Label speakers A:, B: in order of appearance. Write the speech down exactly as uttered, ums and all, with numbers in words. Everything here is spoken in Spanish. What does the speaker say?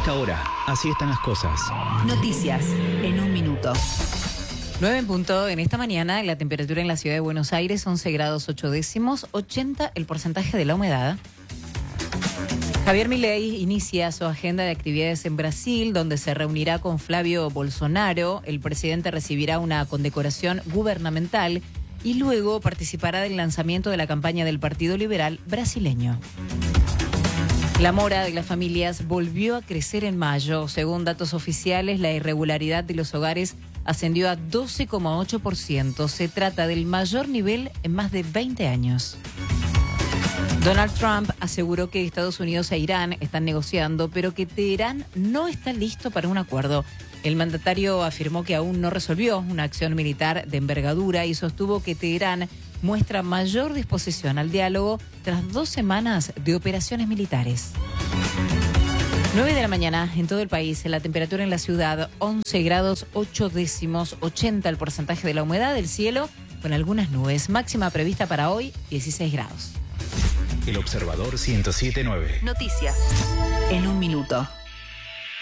A: esta hora, así están las cosas.
B: Noticias en un minuto.
C: nueve en punto en esta mañana, la temperatura en la ciudad de Buenos Aires, once grados ocho décimos, ochenta el porcentaje de la humedad. Javier Milei inicia su agenda de actividades en Brasil, donde se reunirá con Flavio Bolsonaro. El presidente recibirá una condecoración gubernamental y luego participará del lanzamiento de la campaña del Partido Liberal brasileño. La mora de las familias volvió a crecer en mayo. Según datos oficiales, la irregularidad de los hogares ascendió a doce coma ocho por ciento. Se trata del mayor nivel en más de veinte años. Donald Trump aseguró que Estados Unidos e Irán están negociando, pero que Teherán no está listo para un acuerdo. El mandatario afirmó que aún no resolvió una acción militar de envergadura y sostuvo que Teherán muestra mayor disposición al diálogo tras dos semanas de operaciones militares. nueve de la mañana en todo el país, la temperatura en la ciudad once grados ocho décimos, ochenta el porcentaje de la humedad del cielo con algunas nubes. Máxima prevista para hoy, dieciséis grados.
A: El Observador ciento siete punto nueve.
B: Noticias en un minuto.